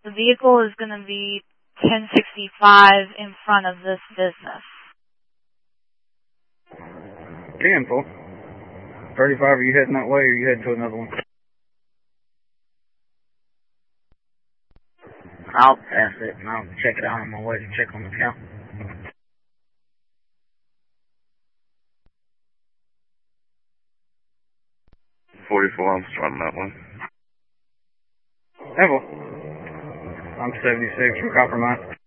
The vehicle is going to be 1065 in front of this business. 10-4. 35, are you heading that way or are you heading to another one? I'll pass it and I'll check it out on my way to check on the count. 44, I'm starting that one. Neville. I'm 76 from Coppermine.